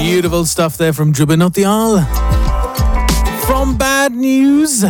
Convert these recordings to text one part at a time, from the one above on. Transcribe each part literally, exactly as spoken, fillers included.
Beautiful stuff there from Jubbin Notiyal. From Bad News.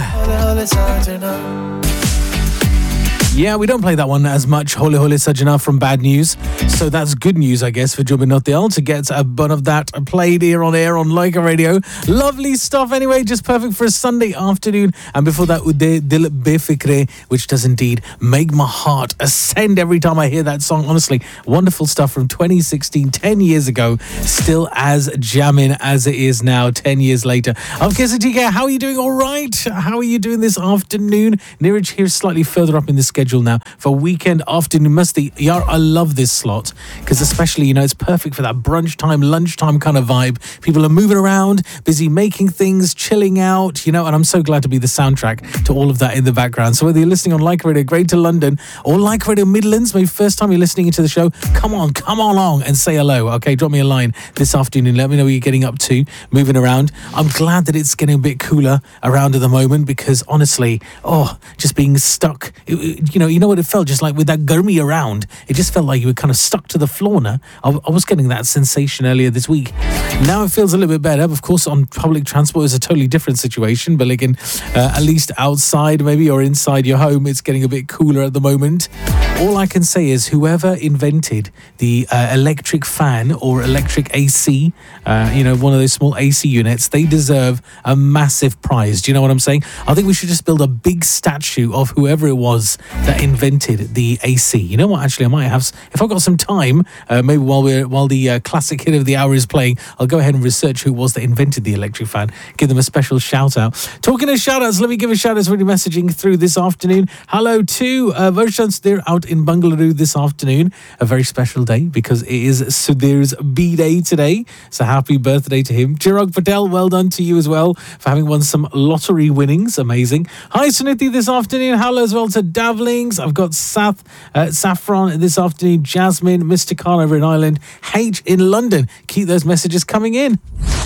Yeah, we don't play that one as much, Hole Hole Sajana from Bad News. So that's good news, I guess, for Jubbin Notiyal to get a bit of that played here on air on Laika Radio. Lovely stuff anyway, just perfect for a Sunday afternoon. And before that, Uday Dil Befikre, which does indeed make my heart ascend every time I hear that song. Honestly, wonderful stuff from twenty sixteen, ten years ago. Still as jamming as it is now, ten years later. Okay, so T K, how are you doing? All right? How are you doing this afternoon? Neeraj here slightly further up in the schedule now for weekend afternoon musty. Yar, I love this slot because especially, you know, it's perfect for that brunch time, lunchtime kind of vibe. People are moving around, busy making things, chilling out, you know, and I'm so glad to be the soundtrack to all of that in the background. So whether you're listening on Like Radio Greater London or Like Radio Midlands, maybe first time you're listening into the show, come on, come along and say hello. Okay, drop me a line this afternoon. Let me know what you're getting up to, moving around. I'm glad that it's getting a bit cooler around at the moment because honestly, oh, just being stuck, it, it, you know, you know what it felt just like with that gurmi around. It just felt like you were kind of stuck to the floor now. I, I was getting that sensation earlier this week. Now it feels a little bit better. Of course, on public transport is a totally different situation, but like in, uh, at least outside maybe or inside your home, it's getting a bit cooler at the moment. All I can say is whoever invented the uh, electric fan or electric A C, uh, you know, one of those small A C units, they deserve a massive prize. Do you know what I'm saying? I think we should just build a big statue of whoever it was that invented the A C. You know what? Actually, I might have, if I've got some time, uh, maybe while we're while the uh, classic hit of the hour is playing, I'll go ahead and research who it was that invented the electric fan. Give them a special shout out. Talking of shout outs, let me give a shout out to really messaging through this afternoon. Hello to uh, Varshans, they're out in Bangalore this afternoon. A very special day because it is Sudhir's B-Day today. So happy birthday to him. Chirag Patel, well done to you as well for having won some lottery winnings. Amazing. Hi Suniti this afternoon. Hello as well to Davlings. I've got Sath, uh, Saffron this afternoon. Jasmine, Mister Khan over in Ireland. H in London. Keep those messages coming in.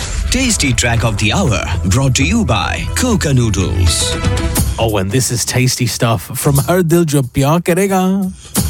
Tasty track of the hour brought to you by Coca Noodles. Oh, and this is tasty stuff from Har Dil Jo Pyar Karega.